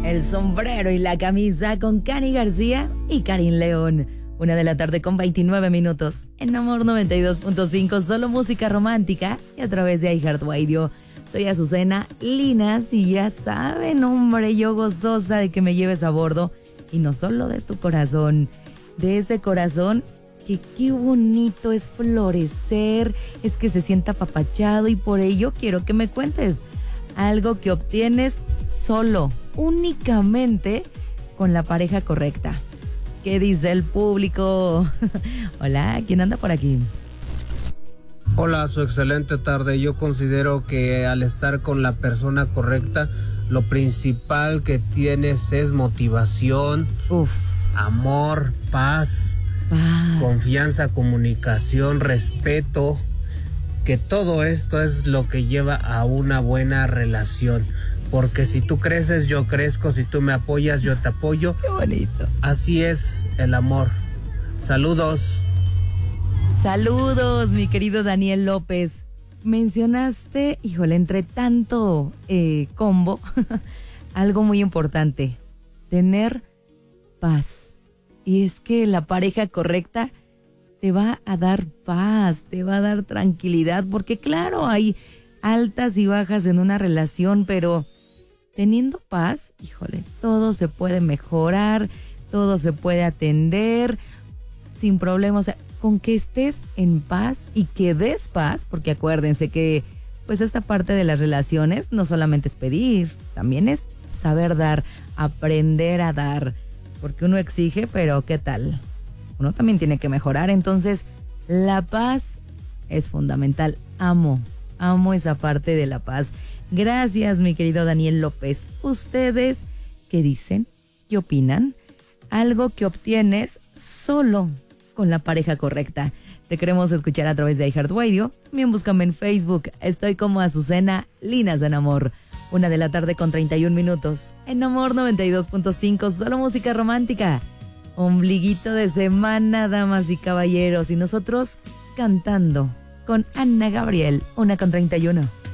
el sombrero y la camisa con Cani García y Karin León. 1:00 con 29 minutos. En Amor 92.5, solo música romántica y a través de iHeartRadio. Soy Azucena Linas y ya saben, hombre, yo gozosa de que me lleves a bordo. Y no solo de tu corazón, de ese corazón que qué bonito es florecer, es que se sienta apapachado, y por ello quiero que me cuentes algo que obtienes solo, únicamente con la pareja correcta. ¿Qué dice el público? Hola, ¿quién anda por aquí? Hola, su excelente tarde. Yo considero que al estar con la persona correcta, lo principal que tienes es motivación, amor, paz, confianza, comunicación, respeto, que todo esto es lo que lleva a una buena relación. Porque si tú creces, yo crezco, si tú me apoyas, yo te apoyo. Qué bonito. Así es el amor. Saludos. Saludos, mi querido Daniel López. Mencionaste, híjole, entre tanto combo, algo muy importante, tener paz. Y es que la pareja correcta te va a dar paz, te va a dar tranquilidad, porque claro, hay altas y bajas en una relación, pero teniendo paz, híjole, todo se puede mejorar, todo se puede atender sin problemas. O sea, con que estés en paz y que des paz, porque acuérdense que pues esta parte de las relaciones no solamente es pedir, también es saber dar, aprender a dar, porque uno exige, pero ¿qué tal? Uno también tiene que mejorar. Entonces la paz es fundamental. Amo esa parte de la paz. Gracias, mi querido Daniel López. ¿Ustedes qué dicen? ¿Qué opinan? Algo que obtienes solo con la pareja correcta. Te queremos escuchar a través de iHeartRadio. También búscame en Facebook. Estoy como Azucena Linas en Amor. 1:00 con 31 minutos. En Amor 92.5, solo música romántica. Ombliguito de semana, damas y caballeros. Y nosotros cantando con Ana Gabriel. 1:31.